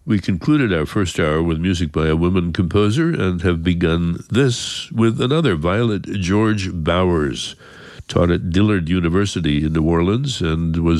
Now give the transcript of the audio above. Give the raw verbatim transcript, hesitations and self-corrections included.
We concluded our first hour with music by a woman composer and have begun this with another, Violet George Bowers. Taught at Dillard University in New Orleans and was